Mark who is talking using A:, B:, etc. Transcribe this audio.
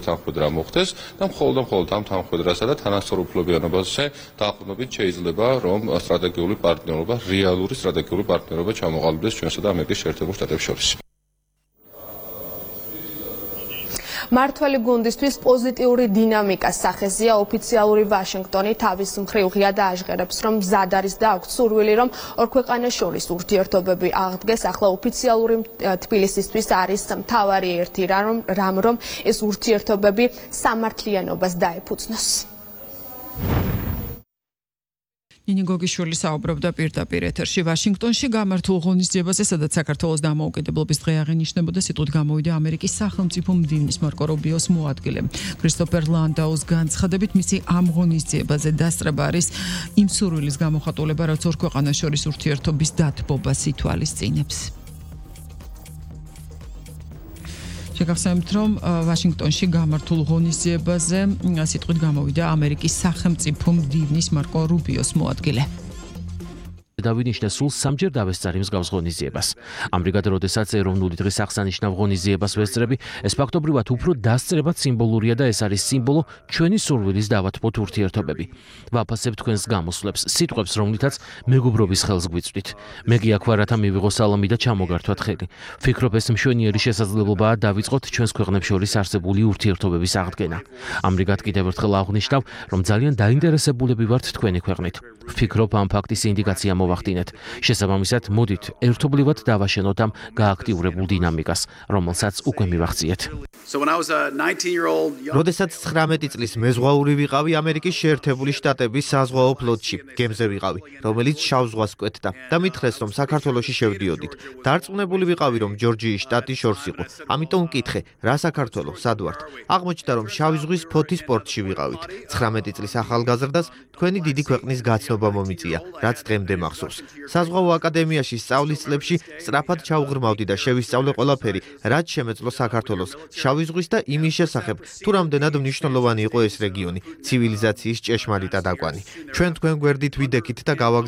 A: თანხმდრა მოხდეს და მხოლოდ ამ თანხმდრასა და თანასწორ უფლებიანობაზე დაყრდნობით შეიძლება რომ სტრატეგიული პარტნიორობა, რეალური სტრატეგიული პარტნიორობა ჩამოყალიბდეს ჩვენსა და ამერიკის შეერთებულ შტატებს შორის.
B: მართველი გუნდისთვის პოზიტიური დინამიკას სახეზეა ოფიციალური ვაშინგტონი თავის მხრივ ღია დააჟღერებს, რომ მზად არის და აქვს სურვილი, რომ ორ ქვეყანას შორის ურთიერთობები აღდგეს. ახლა ოფიციალური თბილისისთვის არის მთავარი ერთი რამ რომ ეს ურთიერთობები სამართლიანობას დაეფუძნოს.
C: ნინი გოგიშვილი საუბრობდა პირდაპირ ეთერში ვაშინგტონში გამართულ ღონისძიებაზე, სადაც საქართველოს დამოუკიდებლობის დღე აღინიშნებოდა. სიტყვით გამოვიდა ამერიკის სახელმწიფო მდივნის მარკო რუბიოს მოადგილე. კრისტოფერ ლანდაუს განცხადებით, მისი ამ ღონისძიებაზე დასწრება არის იმ სურვილის გამოხატულება, რაც ორ ქვეყანას შორის ურთიერთობის დათბობას ითვალისწინებს. შეგახსენებთ, რომ ვაშინგტონში გამართულ ღონისძიებაზე სიტყვით გამოვიდა ამერიკის სახელმწიფო მდივნის მარკო რუბიოს მოადგილე.
D: დავინიშნა სულ სამჯერ დავესწარი მსგავს ღონისძიებას. ამრიგად, როდესაც ეროვნული დღის აღსანიშნავ ღონისძიებას ვესწრები, ეს ფაქტობრივად უფრო დასწრებად სიმბოლურია და ეს არის სიმბოლო ჩვენი სურვილის დავათბოთ ურთიერთობები. ვაფასებ თქვენს გამოსვლებს, სიტყვებს, რომლითაც მეგობრობის ხელს გვიწვდით. მე კი აქ ვარ, რათა მივიღო სალამი და ჩამოგართვათ ხელი. ვფიქრობ, ეს მშვენიერი შესაძლებლობაა დავიწყოთ ჩვენს ქვეყნებს შორის არსებული ურთიერთობების აღდგენა. ამრიგად, კიდევ ერთხელ აღვნიშნავ, რომ ძალიან დაინტერესებულები ვართ თქვენი ქვეყნით. ვფიქრობ, ამ ფაქტის ინდიკაცია მოვახდინეთ. შესაბამისად, მოდით ერთობლივად დავაშენოთ ამ გააქტიურებულ დინამიკას, რომელსაც უკვე მივახციეთ.
E: როდესაც 19 წლის მეზღვაური ვიყავი ამერიკის შეერთებული შტატების საზღვაო ფლოტში, გემზე ვიყავი, რომელიც შავ ზღვას კვეთდა და მითხრეს, რომ საქართველოში შევდიოდით. დარწმუნებული ვიყავი, რომ ჯორჯიის შტატი შორს იყო. ამიტომ ვკითხე, რა საქართველო, სად ვართ? აღმოჩნდა, რომ შავი ზღვის ფოთის პორტში ვიყავით. 19 წლის ახალგაზრდას თქვენი დიდი ქვეყნის გაცნობა მომიწია, რაც დღემდე მახსოვს. საზღვაო აკადემიაში სწავლის წლებში სწრაფად ჩავღრმავდი და შევისწავლე ყველაფერი, რაც შემეძლო საქართველოს, შავი ზღვის და იმის შესახებ, თუ რამდენად მნიშვნელოვანი იყო ეს რეგიონი, ცივილიზაციის ჭეშმარიტად აკვანი. ჩვენ თქვენ გვერდით ვიდექით და გავაგზავნეთ